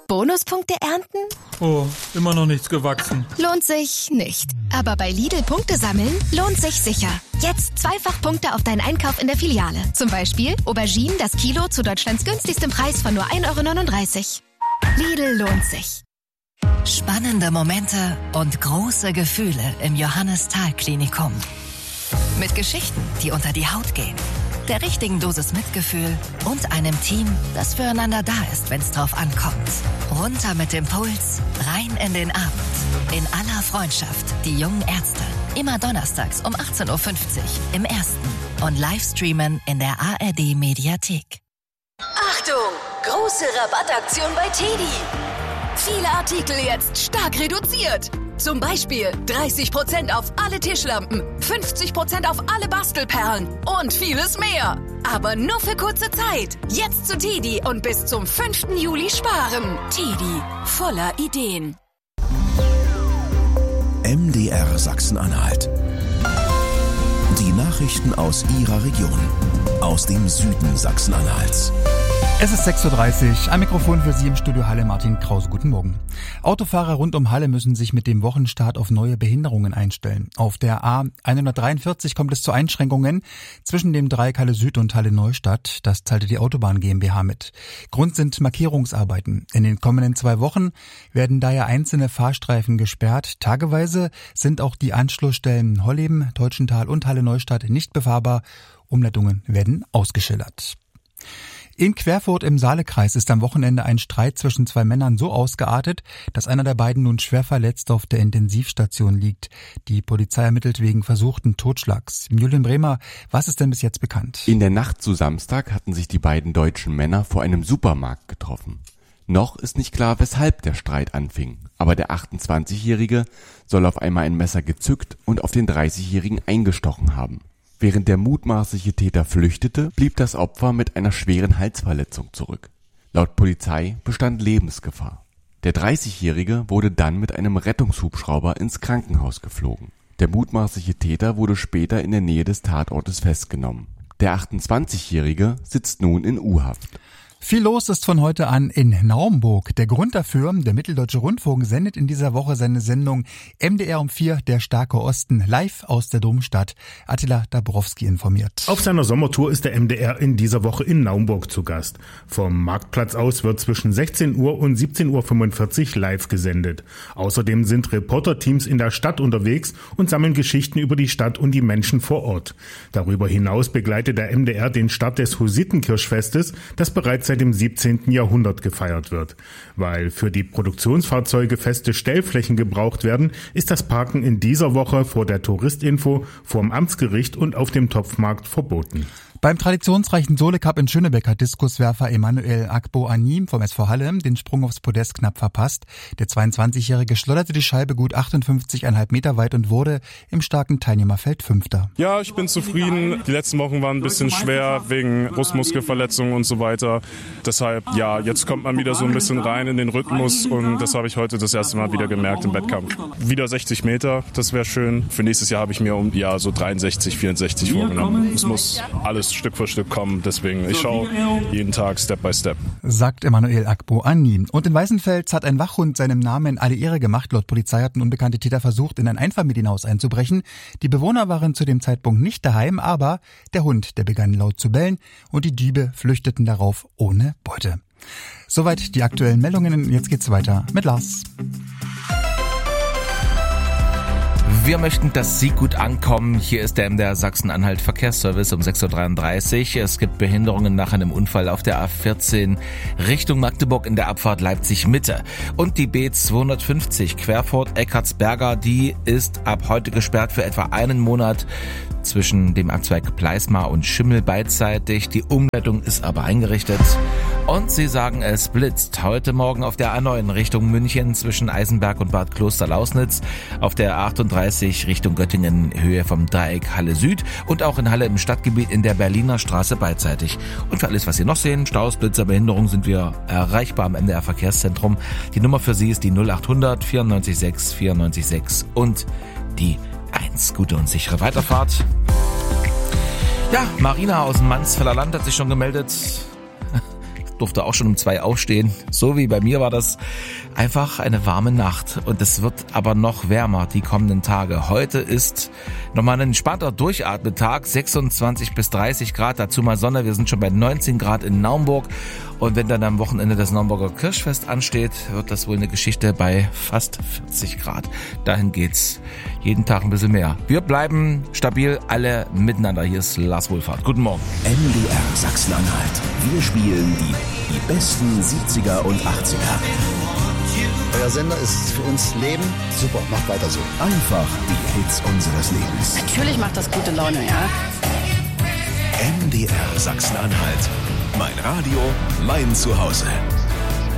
Bonuspunkte ernten? Oh, immer noch nichts gewachsen. Lohnt sich nicht. Aber bei Lidl Punkte sammeln lohnt sich sicher. Jetzt zweifach Punkte auf deinen Einkauf in der Filiale. Zum Beispiel Auberginen das Kilo zu Deutschlands günstigstem Preis von nur 1,39 €. Lidl lohnt sich. Spannende Momente und große Gefühle im Johannes-Thal-Klinikum. Mit Geschichten, die unter die Haut gehen. Der richtigen Dosis Mitgefühl und einem Team, das füreinander da ist, wenn es drauf ankommt. Runter mit dem Puls, rein in den Abend. In aller Freundschaft, die jungen Ärzte. Immer donnerstags um 18:50 Uhr im Ersten. Und Livestreamen in der ARD-Mediathek. Achtung! Große Rabattaktion bei TEDi. Viele Artikel jetzt stark reduziert. Zum Beispiel 30% auf alle Tischlampen, 50% auf alle Bastelperlen und vieles mehr. Aber nur für kurze Zeit. Jetzt zu TEDi und bis zum 5. Juli sparen. TEDi, voller Ideen. MDR Sachsen-Anhalt. Die Nachrichten aus Ihrer Region. Aus dem Süden Sachsen-Anhalts. Es ist 6:30 Uhr. Am Mikrofon für Sie im Studio Halle Martin Krause. Guten Morgen. Autofahrer rund um Halle müssen sich mit dem Wochenstart auf neue Behinderungen einstellen. Auf der A143 kommt es zu Einschränkungen zwischen dem Dreieck Halle Süd und Halle Neustadt. Das teilte die Autobahn GmbH mit. Grund sind Markierungsarbeiten. In den kommenden 2 Wochen werden daher einzelne Fahrstreifen gesperrt. Tageweise sind auch die Anschlussstellen Holleben, Teutschenthal und Halle Neustadt nicht befahrbar. Umleitungen werden ausgeschildert. In Querfurt im Saalekreis ist am Wochenende ein Streit zwischen 2 Männern so ausgeartet, dass einer der beiden nun schwer verletzt auf der Intensivstation liegt. Die Polizei ermittelt wegen versuchten Totschlags. Julian Bremer, was ist denn bis jetzt bekannt? In der Nacht zu Samstag hatten sich die beiden deutschen Männer vor einem Supermarkt getroffen. Noch ist nicht klar, weshalb der Streit anfing. Aber der 28-Jährige soll auf einmal ein Messer gezückt und auf den 30-Jährigen eingestochen haben. Während der mutmaßliche Täter flüchtete, blieb das Opfer mit einer schweren Halsverletzung zurück. Laut Polizei bestand Lebensgefahr. Der 30-Jährige wurde dann mit einem Rettungshubschrauber ins Krankenhaus geflogen. Der mutmaßliche Täter wurde später in der Nähe des Tatortes festgenommen. Der 28-Jährige sitzt nun in U-Haft. Viel los ist von heute an in Naumburg. Der Grund dafür, der Mitteldeutsche Rundfunk sendet in dieser Woche seine Sendung MDR um 4, der starke Osten, live aus der Domstadt. Attila Dabrowski informiert. Auf seiner Sommertour ist der MDR in dieser Woche in Naumburg zu Gast. Vom Marktplatz aus wird zwischen 16 Uhr und 17:45 Uhr live gesendet. Außerdem sind Reporterteams in der Stadt unterwegs und sammeln Geschichten über die Stadt und die Menschen vor Ort. Darüber hinaus begleitet der MDR den Start des Hussitenkirchfestes, das bereits seit dem 17. Jahrhundert gefeiert wird. Weil für die Produktionsfahrzeuge feste Stellflächen gebraucht werden, ist das Parken in dieser Woche vor der Touristinfo, vorm Amtsgericht und auf dem Topfmarkt verboten. Beim traditionsreichen Sole-Cup in Schönebeck hat Diskuswerfer Emanuel Agbo-Anim vom SV Halle den Sprung aufs Podest knapp verpasst. Der 22-Jährige schleuderte die Scheibe gut 58,5 Meter weit und wurde im starken Teilnehmerfeld Fünfter. Ja, ich bin zufrieden. Die letzten Wochen waren ein bisschen schwer wegen Brustmuskelverletzungen und so weiter. Deshalb, ja, jetzt kommt man wieder so ein bisschen rein in den Rhythmus und das habe ich heute das erste Mal wieder gemerkt im Wettkampf. Wieder 60 Meter, das wäre schön. Für nächstes Jahr habe ich mir so 63, 64 vorgenommen. Es muss alles Stück für Stück kommen. Deswegen, ich schaue jeden Tag Step by Step. Sagt Emanuel Agbo-Anim. Und in Weißenfels hat ein Wachhund seinem Namen alle Ehre gemacht. Laut Polizei hatten unbekannte Täter versucht, in ein Einfamilienhaus einzubrechen. Die Bewohner waren zu dem Zeitpunkt nicht daheim, aber der Hund, der begann laut zu bellen und die Diebe flüchteten darauf ohne Beute. Soweit die aktuellen Meldungen. Jetzt geht's weiter mit Lars. Wir möchten, dass Sie gut ankommen. Hier ist der MDR Sachsen-Anhalt Verkehrsservice um 6:33 Uhr. Es gibt Behinderungen nach einem Unfall auf der A14 Richtung Magdeburg in der Abfahrt Leipzig-Mitte. Und die B250 Querfurt-Eckartsberger, die ist ab heute gesperrt für etwa einen Monat zwischen dem Abzweig Pleismar und Schimmel beidseitig. Die Umleitung ist aber eingerichtet. Und sie sagen, es blitzt heute Morgen auf der A9 Richtung München zwischen Eisenberg und Bad Kloster-Lausnitz, auf der A38 Richtung Göttingen Höhe vom Dreieck Halle Süd und auch in Halle im Stadtgebiet in der Berliner Straße beidseitig. Und für alles, was Sie noch sehen, Staus, Blitzer, Behinderung, sind wir erreichbar am MDR Verkehrszentrum. Die Nummer für Sie ist die 0800 94 6 94 6 und die 1. Gute und sichere Weiterfahrt. Ja, Marina aus dem Mansfelder Land hat sich schon gemeldet. durfte auch schon um 2 aufstehen. So wie bei mir war das einfach eine warme Nacht. Und es wird aber noch wärmer die kommenden Tage. Heute ist nochmal ein entspannter Durchatmetag, 26 bis 30 Grad, dazu mal Sonne. Wir sind schon bei 19 Grad in Naumburg. Und wenn dann am Wochenende das Naumburger Kirchfest ansteht, wird das wohl eine Geschichte bei fast 40 Grad. Dahin geht's jeden Tag ein bisschen mehr. Wir bleiben stabil, alle miteinander. Hier ist Lars Wohlfahrt. Guten Morgen. MDR Sachsen-Anhalt. Wir spielen die besten 70er und 80er. Euer Sender ist für uns Leben. Super, macht weiter so. Einfach die Hits unseres Lebens. Natürlich macht das gute Laune, ja. MDR Sachsen-Anhalt. Mein Radio, mein Zuhause.